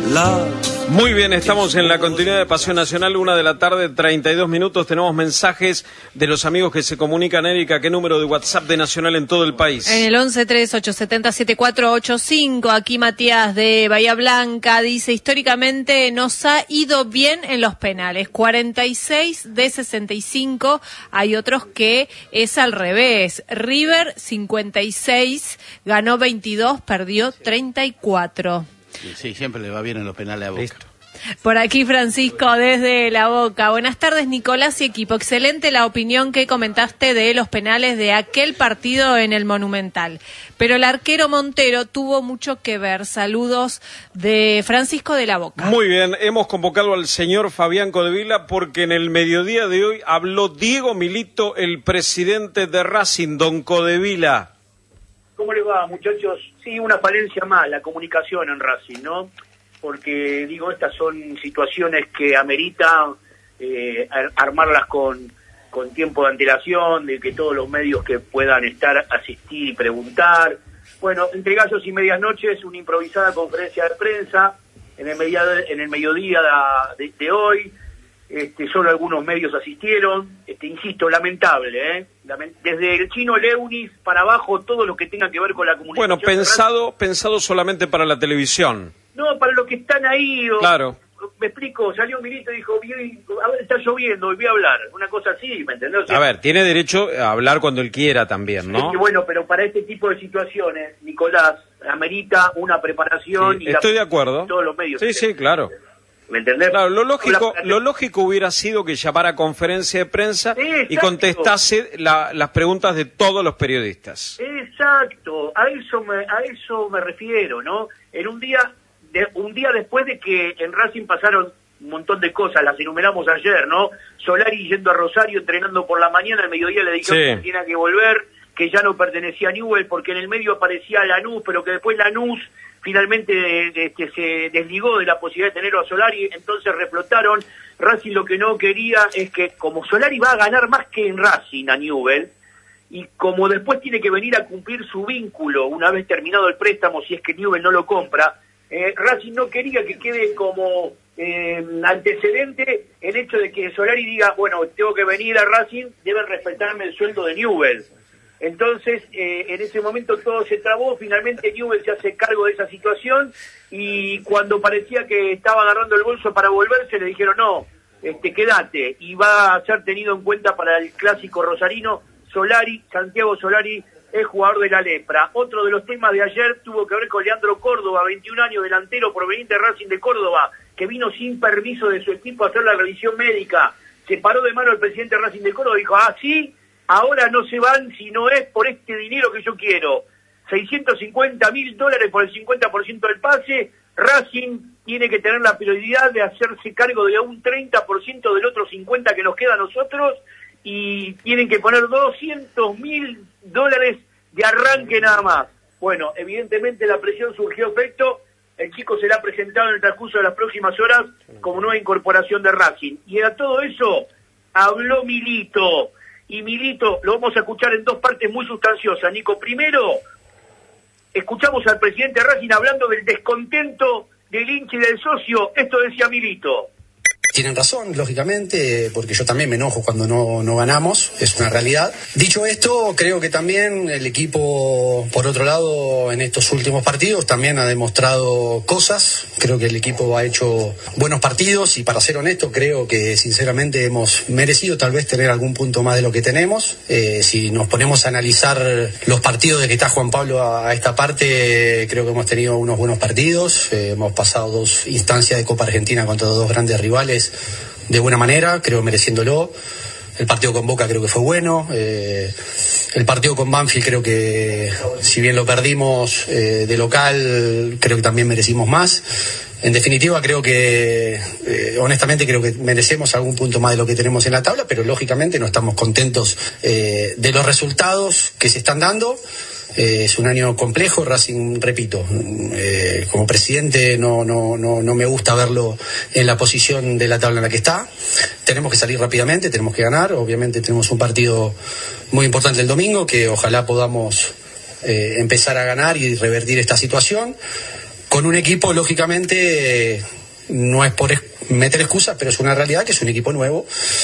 Muy bien, estamos en la continuidad de Pasión Nacional, 1:32 p.m. Tenemos mensajes de los amigos que se comunican. Erika, ¿qué número de WhatsApp de Nacional en todo el país? En el 1138707485. Aquí Matías de Bahía Blanca dice: históricamente nos ha ido bien en los penales, 46 de 65. Hay otros que es al revés. River 56, ganó 22, perdió 34. Sí, siempre le va bien en los penales a Boca. Listo. Por aquí Francisco desde La Boca. Buenas tardes, Nicolás y equipo. Excelente la opinión que comentaste de los penales de aquel partido en el Monumental. Pero el arquero Montero tuvo mucho que ver. Saludos de Francisco de La Boca. Muy bien, hemos convocado al señor Fabián Codevila porque en el mediodía de hoy habló Diego Milito, el presidente de Racing. Don Codevila. ¿Cómo le va, muchachos? Sí, una falencia más, la comunicación en Racing, ¿no? Porque, digo, estas son situaciones que amerita armarlas con tiempo de antelación, de que todos los medios que puedan estar, asistir y preguntar. Bueno, entre gallos y medias noches, una improvisada conferencia de prensa en el mediodía de hoy. Solo algunos medios asistieron. Insisto, lamentable, ¿eh? Desde el chino Leunis para abajo, todo lo que tenga que ver con la comunicación. Bueno, pensado solamente para la televisión. No, para los que están ahí. Claro. Me explico, salió Milito y dijo: a ver, está lloviendo, voy a hablar. Una cosa así, ¿me entendés? O sea, a ver, tiene derecho a hablar cuando él quiera también, ¿no? Bueno, pero para este tipo de situaciones, Nicolás, amerita una preparación. Sí, estoy de acuerdo. Todos los medios. Sí, claro. ¿Me entendés? Claro, lo lógico hubiera sido que llamara a conferencia de prensa y contestase las preguntas de todos los periodistas. Exacto, a eso me refiero, ¿no? En un día después de que en Racing pasaron un montón de cosas, las enumeramos ayer, ¿no? Solari yendo a Rosario, entrenando por la mañana, al mediodía le dijeron que tenía que volver, que ya no pertenecía a Newell, porque en el medio aparecía Lanús, pero que después Lanús finalmente se desligó de la posibilidad de tenerlo a Solari, entonces reflotaron. Racing lo que no quería es que, como Solari va a ganar más que en Racing a Newell, y como después tiene que venir a cumplir su vínculo una vez terminado el préstamo, si es que Newell no lo compra, Racing no quería que quede como antecedente el hecho de que Solari diga: bueno, tengo que venir a Racing, deben respetarme el sueldo de Newell. Entonces, en ese momento todo se trabó. Finalmente Newell se hace cargo de esa situación, y cuando parecía que estaba agarrando el bolso para volverse, le dijeron: no, quédate, y va a ser tenido en cuenta para el clásico rosarino. Santiago Solari es jugador de la Lepra. Otro de los temas de ayer tuvo que ver con Leandro Córdoba, 21 años, delantero proveniente de Racing de Córdoba, que vino sin permiso de su equipo a hacer la revisión médica. Se paró de mano el presidente de Racing de Córdoba y dijo: sí, ahora no se van si no es por este dinero que yo quiero. $650.000 por el 50% del pase. Racing tiene que tener la prioridad de hacerse cargo de un 30% del otro 50% que nos queda a nosotros, y tienen que poner $200.000 de arranque nada más. Bueno, evidentemente la presión surgió efecto. El chico será presentado en el transcurso de las próximas horas como nueva incorporación de Racing. Y a todo eso habló Milito. Y Milito lo vamos a escuchar en dos partes muy sustanciosas, Nico. Primero, escuchamos al presidente de Racing hablando del descontento del hincha y del socio. Esto decía Milito. Tienen razón, lógicamente, porque yo también me enojo cuando no ganamos, es una realidad. Dicho esto, creo que también el equipo, por otro lado, en estos últimos partidos también ha demostrado cosas. Creo que el equipo ha hecho buenos partidos y, para ser honesto, creo que sinceramente hemos merecido tal vez tener algún punto más de lo que tenemos. Si nos ponemos a analizar los partidos de que está Juan Pablo a esta parte, creo que hemos tenido unos buenos partidos. Hemos pasado 2 instancias de Copa Argentina contra 2 grandes rivales de buena manera, creo mereciéndolo. El partido con Boca creo que fue bueno. El partido con Banfield creo que, si bien lo perdimos de local, creo que también merecimos más. En definitiva, creo que, honestamente, creo que merecemos algún punto más de lo que tenemos en la tabla, pero lógicamente no estamos contentos de los resultados que se están dando. Es un año complejo. Racing, repito, como presidente no me gusta verlo en la posición de la tabla en la que está. Tenemos que salir rápidamente, tenemos que ganar. Obviamente tenemos un partido muy importante el domingo, que ojalá podamos empezar a ganar y revertir esta situación. con un equipo, lógicamente, no es por meter excusas, pero es una realidad que es un equipo nuevo,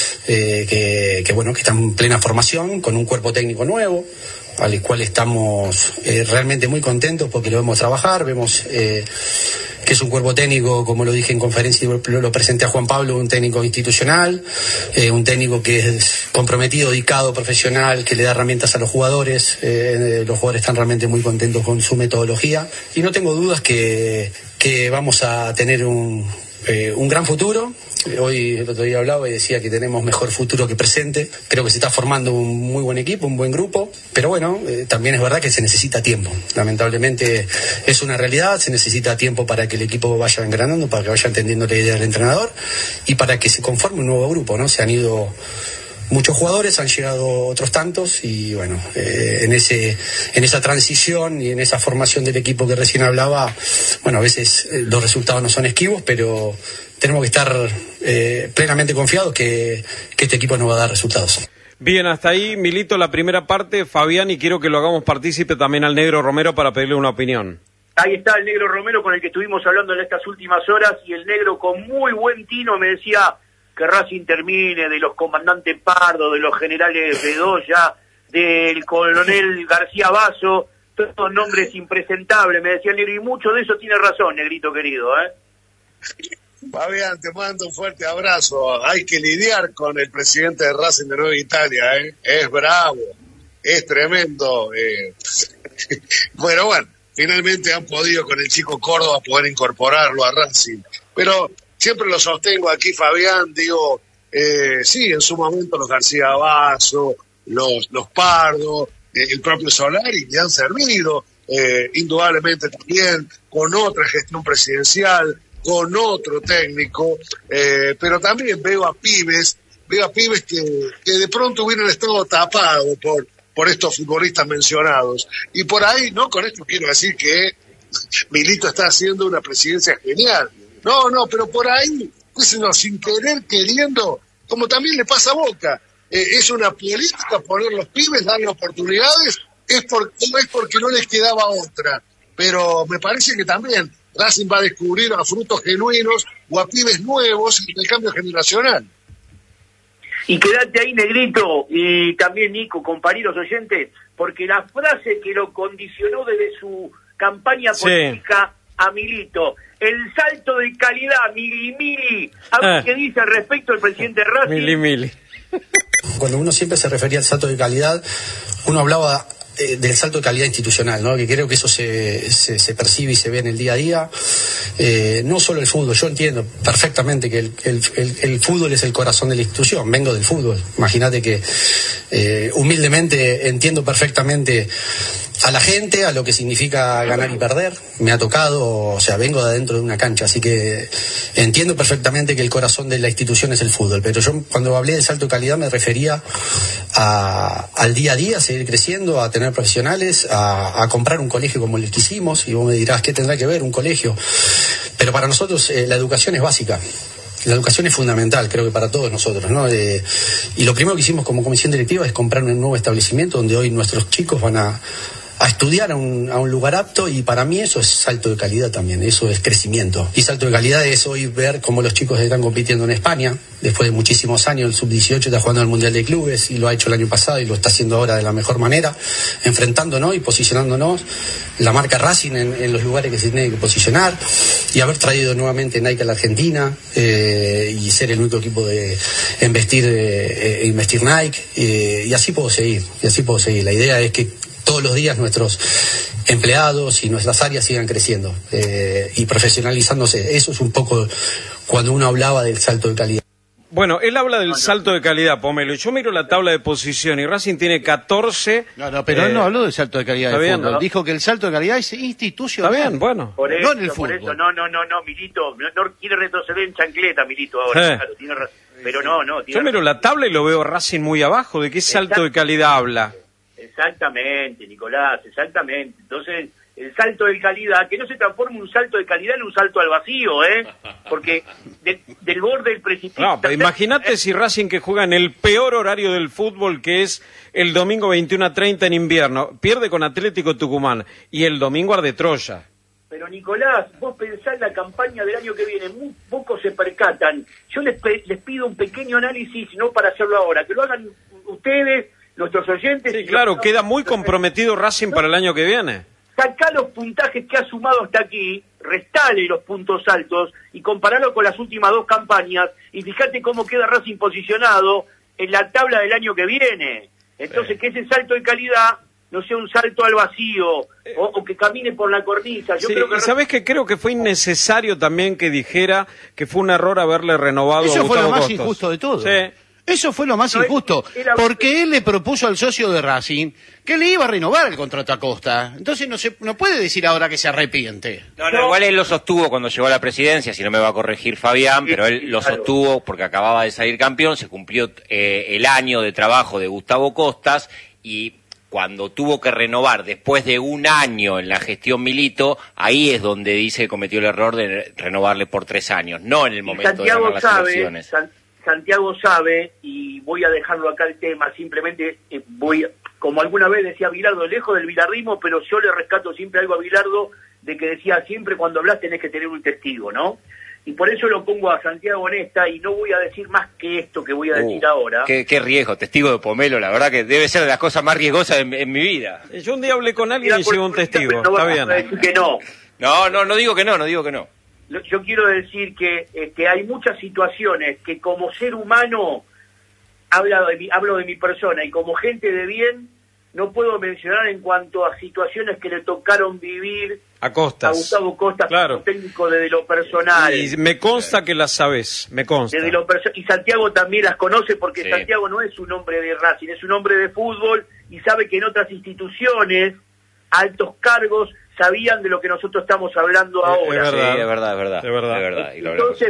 que está en plena formación, con un cuerpo técnico nuevo, al cual estamos realmente muy contentos porque lo vemos trabajar, vemos que es un cuerpo técnico, como lo dije en conferencia, lo presenté a Juan Pablo, un técnico institucional, un técnico que es comprometido, dedicado, profesional, que le da herramientas a los jugadores. Los jugadores están realmente muy contentos con su metodología y no tengo dudas que vamos a tener un gran futuro. Hoy, el otro día hablaba y decía que tenemos mejor futuro que presente. Creo que se está formando un muy buen equipo, un buen grupo, pero bueno, también es verdad que se necesita tiempo. Lamentablemente es una realidad, se necesita tiempo para que el equipo vaya engranando, para que vaya entendiendo la idea del entrenador y para que se conforme un nuevo grupo, ¿no? Se han ido muchos jugadores, han llegado otros tantos y bueno, en esa transición y en esa formación del equipo que recién hablaba, bueno, a veces los resultados no son esquivos, pero tenemos que estar plenamente confiados que este equipo nos va a dar resultados. Bien, hasta ahí, Milito, la primera parte. Fabián, y quiero que lo hagamos partícipe también al Negro Romero para pedirle una opinión. Ahí está el Negro Romero con el que estuvimos hablando en estas últimas horas y el Negro con muy buen tino me decía que Racing termine de los comandantes Pardo, de los generales Bedoya, del coronel García Basso, todos nombres impresentables, me decía el Negro, y mucho de eso tiene razón, Negrito querido, Fabián, te mando un fuerte abrazo. Hay que lidiar con el presidente de Racing de Nueva Italia, es bravo, es tremendo. Bueno, finalmente han podido con el chico Córdoba poder incorporarlo a Racing, pero siempre lo sostengo aquí, Fabián, digo, sí, en su momento los García Basso, los Pardo, el propio Solari le han servido, indudablemente también con otra gestión presidencial, con otro técnico, pero también veo a pibes que de pronto hubieran estado tapados por estos futbolistas mencionados. Y por ahí, no con esto quiero decir que Milito está haciendo una presidencia genial. No, pero por ahí, pues no, sin querer, queriendo, como también le pasa a Boca, es una política poner los pibes, darle oportunidades, es porque no les quedaba otra. Pero me parece que también Racing va a descubrir a frutos genuinos o a pibes nuevos en el cambio generacional. Y quédate ahí, Negrito, y también Nico, compañeros oyentes, porque la frase que lo condicionó desde su campaña política a Milito, el salto de calidad, mili. A ver qué dice al respecto el presidente de Racing. Mili. Cuando uno siempre se refería al salto de calidad, uno hablaba del salto de calidad institucional, ¿no? Que creo que eso se percibe y se ve en el día a día. No solo el fútbol, yo entiendo perfectamente que el fútbol es el corazón de la institución, vengo del fútbol. Imagínate que humildemente entiendo perfectamente a la gente, a lo que significa ganar y perder. Me ha tocado, o sea, vengo de adentro de una cancha, así que entiendo perfectamente que el corazón de la institución es el fútbol, pero yo cuando hablé de salto de calidad me refería al día a día, a seguir creciendo, a tener profesionales, a comprar un colegio como el que hicimos, y vos me dirás, ¿qué tendrá que ver un colegio? Pero para nosotros la educación es básica. La educación es fundamental, creo que para todos nosotros, ¿no? Y lo primero que hicimos como comisión directiva es comprar un nuevo establecimiento donde hoy nuestros chicos van a estudiar a un lugar apto, y para mí eso es salto de calidad también, eso es crecimiento. Y salto de calidad es hoy ver cómo los chicos están compitiendo en España, después de muchísimos años. El Sub-18 está jugando al Mundial de Clubes y lo ha hecho el año pasado y lo está haciendo ahora de la mejor manera, enfrentándonos y posicionándonos la marca Racing en los lugares que se tiene que posicionar, y haber traído nuevamente Nike a la Argentina y ser el único equipo de investir Nike, y así puedo seguir. La idea es que todos los días nuestros empleados y nuestras áreas sigan creciendo y profesionalizándose. Eso es un poco cuando uno hablaba del salto de calidad. Bueno, él habla del salto de calidad, Pomelo. Yo miro la tabla de posición y Racing tiene 14. No, pero él no habló del salto de calidad del fútbol. ¿No? Dijo que el salto de calidad es institucional. Está bien, bueno. Por eso, no en el fútbol. No, Milito. No quiere retroceder en chancleta, Milito, ahora. Claro, tiene razón. Pero no. Yo miro la tabla y lo veo Racing muy abajo. ¿De qué salto de calidad habla? Exactamente, Nicolás, exactamente. Entonces, el salto de calidad, que no se transforme un salto de calidad en un salto al vacío, porque del borde del precipicio... No, imagínate si Racing, que juega en el peor horario del fútbol, que es el domingo 21:30 en invierno, pierde con Atlético Tucumán, y el domingo arde Troya. Pero Nicolás, vos pensás en la campaña del año que viene, muy pocos se percatan. Yo les pido un pequeño análisis, no para hacerlo ahora, que lo hagan ustedes, nuestros oyentes. Sí, claro, queda muy comprometido Racing para el año que viene. Sacá los puntajes que ha sumado hasta aquí, restale los puntos altos y comparalo con las últimas 2 campañas y fíjate cómo queda Racing posicionado en la tabla del año que viene. Entonces, que ese salto de calidad no sea un salto al vacío o que camine por la cornisa. Yo creo que... ¿Sabés qué? Creo que fue innecesario también que dijera que fue un error haberle renovado a Gustavo Costas. Eso fue lo más injusto de todo. Sí. Eso fue lo más injusto, porque él le propuso al socio de Racing que le iba a renovar el contrato a Costa. Entonces no puede decir ahora que se arrepiente. No, igual él lo sostuvo cuando llegó a la presidencia, si no me va a corregir Fabián, pero él lo sostuvo porque acababa de salir campeón, se cumplió el año de trabajo de Gustavo Costas y cuando tuvo que renovar después de un año en la gestión Milito, ahí es donde dice que cometió el error de renovarle por 3 años, no en el momento de ganar las elecciones. Santiago sabe, y voy a dejarlo acá el tema, simplemente como alguna vez decía Bilardo, lejos del bilardismo, pero yo le rescato siempre algo a Bilardo, de que decía siempre cuando hablas tenés que tener un testigo, ¿no? Y por eso lo pongo a Santiago en esta, y no voy a decir más que esto que voy a decir ahora. Qué riesgo, testigo de Pomelo, la verdad que debe ser de las cosas más riesgosas en mi vida. Yo un día hablé con alguien y llegó un testigo, no está bien. Decir que no. No digo que no. Yo quiero decir que hay muchas situaciones que como ser humano, hablo de mi persona, y como gente de bien, no puedo mencionar en cuanto a situaciones que le tocaron vivir a Gustavo Costas, claro, como técnico desde lo personal. Y me consta que las sabes, me consta. Y Santiago también las conoce porque sí. Santiago no es un hombre de Racing, es un hombre de fútbol y sabe que en otras instituciones, altos cargos, sabían de lo que nosotros estamos hablando ahora. Es verdad. Entonces,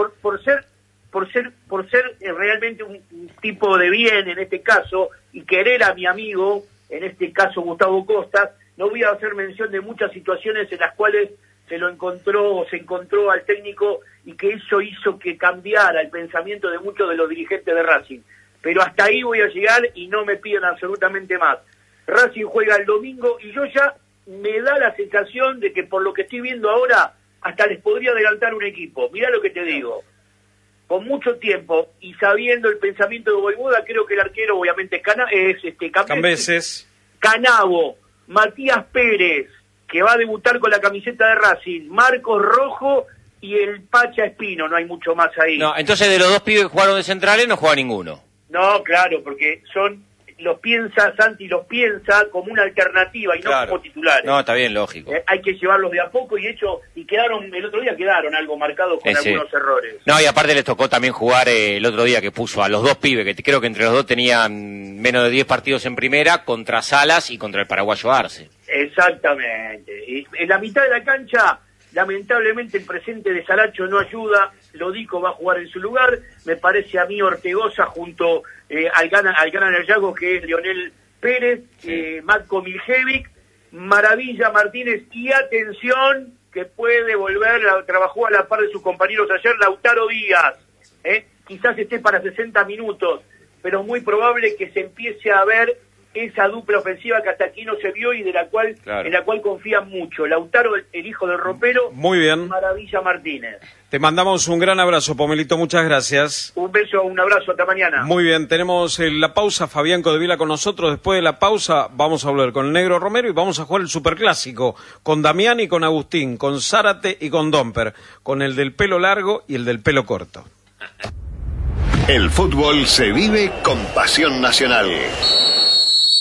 por ser realmente un tipo de bien en este caso y querer a mi amigo, en este caso Gustavo Costas, no voy a hacer mención de muchas situaciones en las cuales se encontró al técnico y que eso hizo que cambiara el pensamiento de muchos de los dirigentes de Racing. Pero hasta ahí voy a llegar y no me piden absolutamente más. Racing juega el domingo y yo ya me da la sensación de que por lo que estoy viendo ahora hasta les podría adelantar un equipo. Mirá lo que te digo. Con mucho tiempo y sabiendo el pensamiento de Voivoda, creo que el arquero obviamente Cambeses, Canavo, Matías Pérez, que va a debutar con la camiseta de Racing, Marcos Rojo y el Pacha Espino, no hay mucho más ahí. No, entonces de los 2 pibes que jugaron de centrales no juega ninguno. No, claro, porque Santi los piensa como una alternativa y no como titulares. No, está bien, lógico. Hay que llevarlos de a poco y el otro día quedaron algo marcados con algunos errores. No, y aparte les tocó también jugar el otro día que puso a los 2 pibes, que creo que entre los 2 tenían menos de 10 partidos en primera, contra Salas y contra el paraguayo Arce. Exactamente. Y en la mitad de la cancha, lamentablemente el presente de Saracho no ayuda, Lodico va a jugar en su lugar, me parece a mí Ortegoza junto al gran Ayago, que es Leonel Pérez, Matko Miljevic, Maravilla Martínez y atención, que puede volver, trabajó a la par de sus compañeros ayer, Lautaro Díaz, quizás esté para 60 minutos, pero muy probable que se empiece a ver esa dupla ofensiva que hasta aquí no se vio y en la cual confían mucho. Lautaro, el hijo del ropero, muy bien. Maravilla Martínez. Te mandamos un gran abrazo, Pomelito, muchas gracias. Un beso, un abrazo, hasta mañana. Muy bien, tenemos la pausa, Fabián Codevila con nosotros. Después de la pausa vamos a hablar con el Negro Romero y vamos a jugar el Superclásico, con Damián y con Agustín, con Zárate y con Domper, con el del pelo largo y el del pelo corto. El fútbol se vive con pasión nacional.